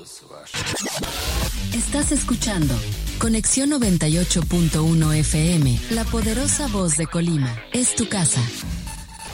Estás escuchando Conexión 98.1 FM, la poderosa voz de Colima. Es tu casa.